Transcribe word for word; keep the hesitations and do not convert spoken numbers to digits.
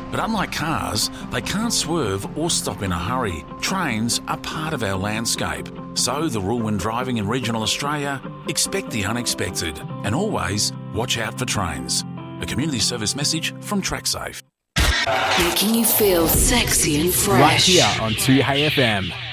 But unlike cars, they can't swerve or stop in a hurry. Trains are part of our landscape. So the rule when driving in regional Australia, expect the unexpected and always watch out for trains. A community service message from TrackSafe. Making you feel sexy and fresh. Right here on two Hey F M.